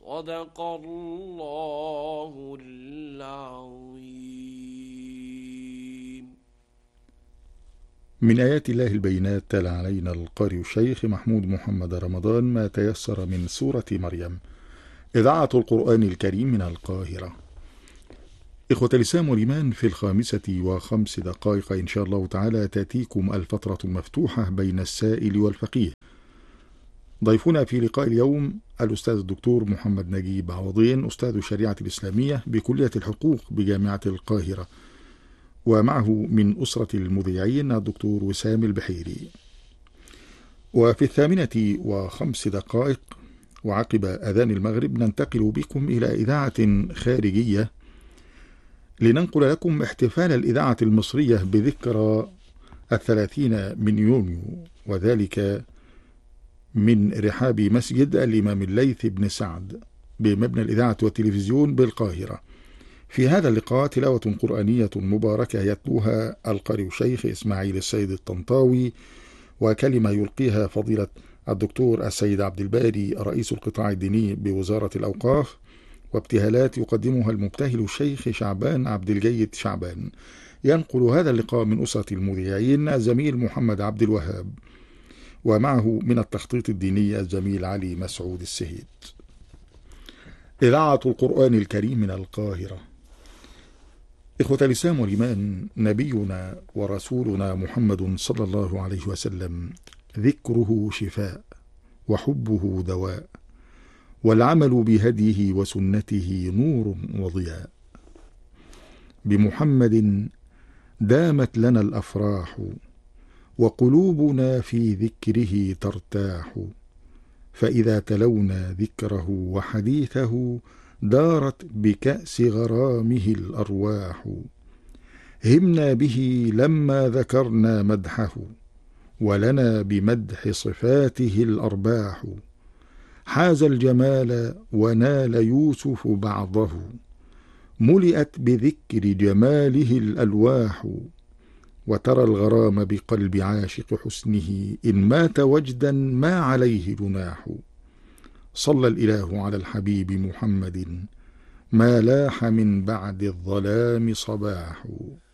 صدق الله العظيم. من آيات الله البينات تلا علينا القارئ الشيخ محمود محمد رمضان ما تيسر من سورة مريم. إذاعة القرآن الكريم من القاهرة. إخوة الإسلام والإيمان، في 5:05 إن شاء الله تعالى تأتيكم الفترة المفتوحة بين السائل والفقيه. ضيفنا في لقاء اليوم الأستاذ الدكتور محمد نجيب عوضين، أستاذ الشريعة الإسلامية بكلية الحقوق بجامعة القاهرة، ومعه من أسرة المذيعين الدكتور وسام البحيري. وفي 8:05 وعقب أذان المغرب ننتقل بكم إلى إذاعة خارجية لننقل لكم احتفال الإذاعة المصرية بذكرى 30 من يونيو، وذلك من رحاب مسجد الإمام الليث بن سعد بمبنى الإذاعة والتلفزيون بالقاهرة. في هذا اللقاء تلاوة قرآنية مباركة يتلوها القارئ الشيخ إسماعيل السيد الطنطاوي، وكلمة يلقيها فضيلة الدكتور السيد عبد الباري رئيس القطاع الديني بوزارة الأوقاف، وابتهالات يقدمها المبتهل الشيخ شعبان عبد الجيد شعبان. ينقل هذا اللقاء من أسرة المذيعين الزميل محمد عبد الوهاب، ومعه من التخطيط الديني الزميل علي مسعود السهيد. إذاعة القرآن الكريم من القاهرة. إخوة الإسلام والإيمان، نبينا ورسولنا محمد صلى الله عليه وسلم ذكره شفاء وحبه دواء، والعمل بهديه وسنته نور وضياء. بمحمد دامت لنا الأفراح، وقلوبنا في ذكره ترتاح، فإذا تلونا ذكره وحديثه دارت بكأس غرامه الأرواح. همنا به لما ذكرنا مدحه، ولنا بمدح صفاته الأرباح. حاز الجمال ونال يوسف بعضه، ملئت بذكر جماله الألواح. وترى الغرام بقلب عاشق حسنه، إن مات وجدا ما عليه جناح. صلى الإله على الحبيب محمد، ما لاح من بعد الظلام صباح.